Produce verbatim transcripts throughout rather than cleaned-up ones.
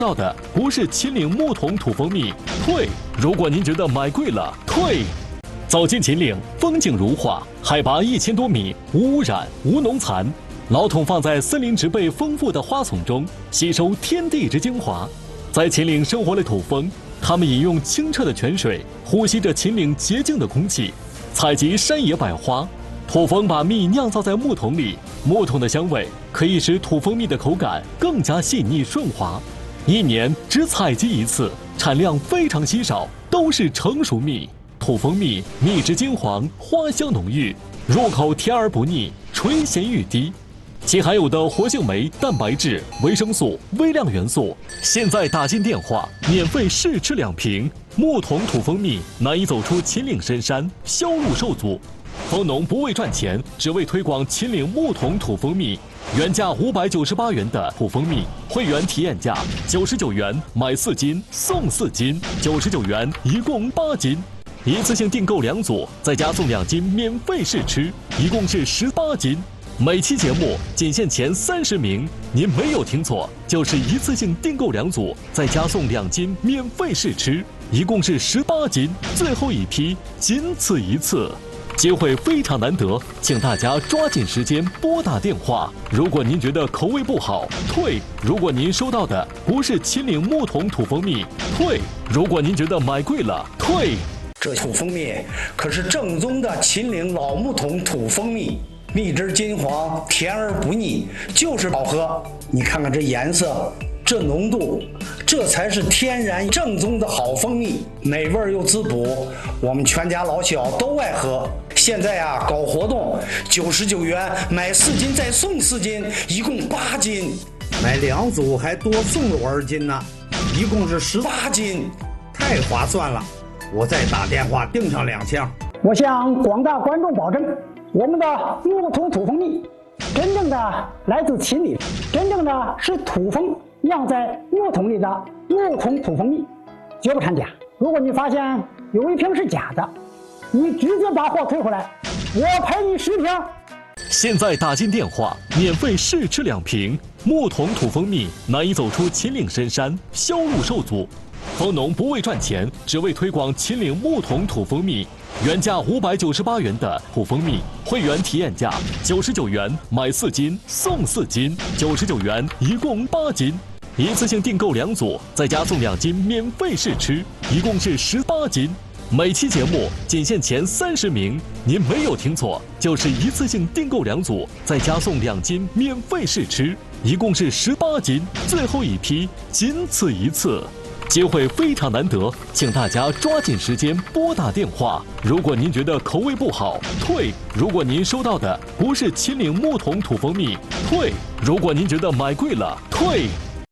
到的不是秦岭木桶土蜂蜜，退！如果您觉得买贵了，退！走进秦岭，风景如画，海拔一千多米，无污染，无农残。老桶放在森林植被丰富的花丛中，吸收天地之精华。在秦岭生活的土蜂，它们饮用清澈的泉水，呼吸着秦岭洁净的空气，采集山野百花。土蜂把蜜酿造在木桶里，木桶的香味可以使土蜂蜜的口感更加细腻顺滑。一年只采集一次，产量非常稀少，都是成熟蜜。土蜂蜜蜜质金黄，花香浓郁，入口甜而不腻，醇咸欲滴。其含有的活性酶、蛋白质、维生素、微量元素，现在打进电话，免费试吃两瓶。木桶土蜂蜜难以走出秦岭深山，销路受阻。蜂农不为赚钱，只为推广秦岭木桶土蜂蜜。原价五百九十八元的土蜂蜜，会员体验价九十九元，买四斤送四斤，九十九元一共八斤。一次性订购两组，再加送两斤免费试吃，一共是十八斤。每期节目仅限前三十名，您没有听错，就是一次性订购两组，再加送两斤免费试吃，一共是十八斤，最后一批仅此一次。机会非常难得，请大家抓紧时间拨打电话。如果您觉得口味不好，退；如果您收到的不是秦岭木桶土蜂蜜，退；如果您觉得买贵了，退。 这土蜂蜜可是正宗的秦岭老木桶土蜂蜜，蜜汁金黄，甜而不腻，就是好喝。你看看这颜色，这浓度，这才是天然正宗的好蜂蜜，美味又滋补，我们全家老小都爱喝。现在啊，搞活动，九十九元买四斤再送四斤，一共八斤， 买两组还多送了我二斤呢，一共是十八斤， 太划算了。我再打电话订上两箱。 我向广大观众保证，我们的木桶土蜂蜜真正的来自秦岭，真正的是土蜂酿在木桶里的木桶土蜂蜜，绝不掺假。如果你发现有一瓶是假的，你直接把货退回来，我赔你十瓶。 现在打进电话，免费试吃两瓶。木桶土蜂蜜难以走出秦岭深山，销路受阻。蜂农不为赚钱，只为推广秦岭木桶土蜂蜜。原价五百九十八元的土蜂蜜，会员体验价九十九元，买四斤送四斤，九十九元一共八斤。一次性订购两组，再加送两斤免费试吃，一共是十八斤。每期节目仅限前三十名，您没有听错，就是一次性订购两组，再加送两斤免费试吃，一共是十八斤，最后一批仅此一次。机会非常难得，请大家抓紧时间拨打电话。如果您觉得口味不好，退；如果您收到的不是秦岭木桶土蜂蜜，退；如果您觉得买贵了，退。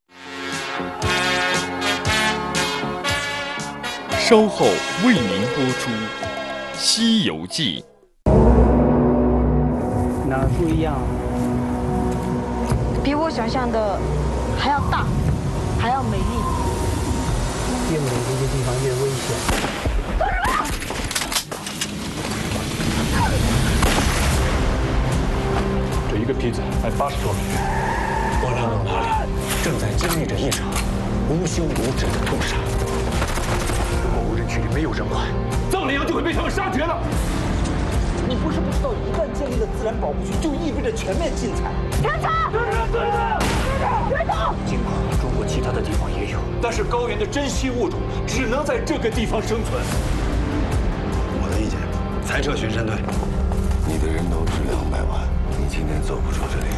稍后为您播出《西游记》。 哪儿不一样？ 比我想象的还要大，还要美丽。 越美丽的地方越危险。 这一个梯子卖八十多美元。我来蒙巴里正在经历着一场无休无止的屠杀。如果无人区里没有人管，藏羚羊就会被他们杀绝了。 你不是不知道，一旦建立了自然保护区，就意味着全面禁采。 停车！对着对着对着！ 尽管中国其他的地方也有，但是高原的珍稀物种只能在这个地方生存。 我的意见，裁撤巡山队。 你的人头值两百万，你今天走不出这里。